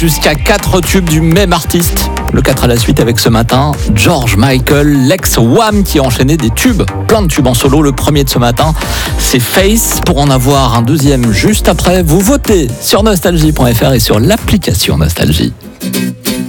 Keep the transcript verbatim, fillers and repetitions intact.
Jusqu'à quatre tubes du même artiste. Le quatre à la suite avec ce matin, George Michael, l'ex-Wham qui a enchaîné des tubes, plein de tubes en solo. Le premier de ce matin, c'est Face. Pour en avoir un deuxième juste après, vous votez sur nostalgie point f r et sur l'application Nostalgie.